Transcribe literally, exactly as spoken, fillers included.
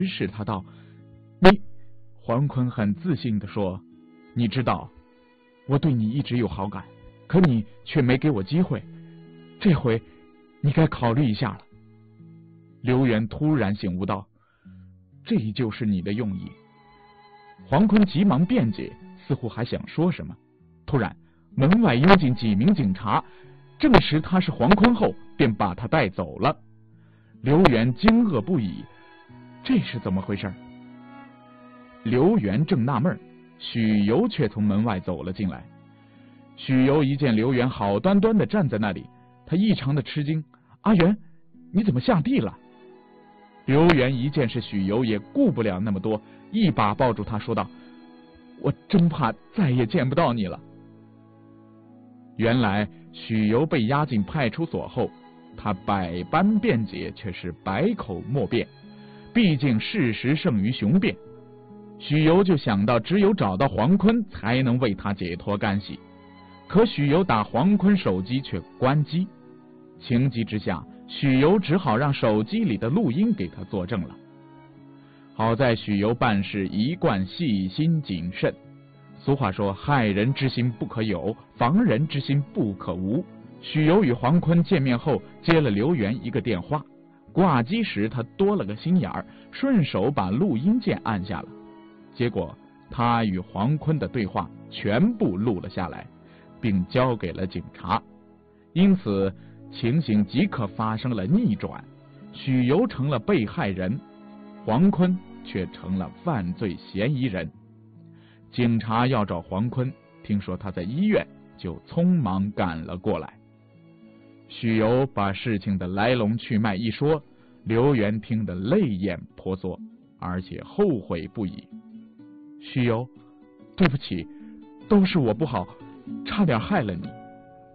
指使他道：“你。”黄坤很自信地说：“你知道，我对你一直有好感，可你却没给我机会，这回你该考虑一下了。”刘元突然醒悟道：“这就是你的用意。”黄坤急忙辩解，似乎还想说什么，突然门外拥进几名警察，证实他是黄坤后，便把他带走了。刘元惊愕不已，这是怎么回事？刘元正纳闷，许由却从门外走了进来。许由一见刘元好端端的站在那里，他异常的吃惊：“阿元，你怎么下地了？”刘元一见是许由，也顾不了那么多，一把抱住他说道：“我真怕再也见不到你了。”原来许由被押进派出所后，他百般辩解，却是百口莫辩，毕竟事实胜于雄辩。许由就想到只有找到黄坤才能为他解脱干系，可许由打黄坤手机却关机，情急之下，许由只好让手机里的录音给他作证了。好在许由办事一贯细心谨慎，俗话说害人之心不可有，防人之心不可无。许由与黄坤见面后，接了刘元一个电话，挂机时他多了个心眼儿，顺手把录音键按下了。结果他与黄坤的对话全部录了下来，并交给了警察。因此情形即刻发生了逆转，许由成了被害人，黄坤却成了犯罪嫌疑人。警察要找黄坤，听说他在医院，就匆忙赶了过来。许由把事情的来龙去脉一说，刘元听得泪眼婆娑，而且后悔不已。许由，对不起，都是我不好，差点害了你。